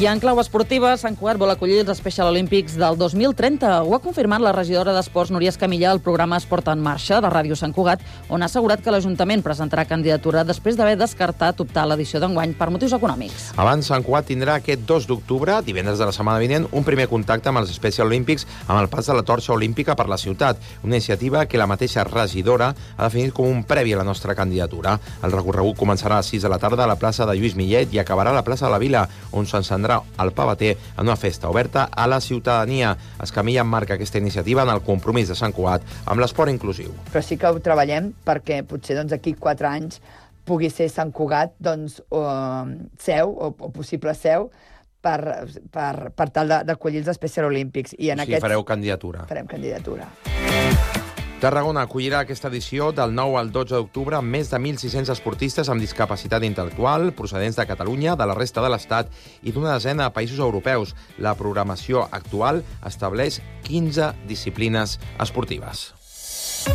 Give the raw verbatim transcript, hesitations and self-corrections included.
I en clau esportiva, Sant Cugat vol acollir els Special Olímpics del dos mil trenta. Ho ha confirmat la regidora d'Esports, Núria Escamilla, al programa Esport en Marxa de Ràdio Sant Cugat, on ha assegurat que l'Ajuntament presentarà candidatura després d'haver descartat optar a l'edició d'enguany per motius econòmics. Abans, Sant Cugat tindrà aquest dos d'octubre, divendres de la setmana vinent, un primer contacte amb els Special Olímpics amb el pas de la torxa olímpica per la ciutat, una iniciativa que la mateixa regidora ha definit com un previ a la nostra candidatura. El recorregut començarà a les sis de la tarda a la plaça de Lluís Millet i acabarà a la plaça de la Vila, on s'encendrà el pavater en una festa oberta a la ciutadania. Escamilla emmarca aquesta iniciativa en el compromís de Sant Cugat amb l'esport inclusiu. Però sí que ho treballem perquè potser doncs, aquí quatre anys pugui ser Sant Cugat doncs, o, seu o, o possible seu per, per, per tal d'acollir els Special Olímpics. I en o sigui, aquests... fareu candidatura. Farem candidatura. Tarragona acollirà aquesta edició del nou al dotze d'octubre amb més de mil sis-cents esportistes amb discapacitat intel·lectual procedents de Catalunya, de la resta de l'Estat i d'una desena de països europeus. La programació actual estableix quinze disciplines esportives.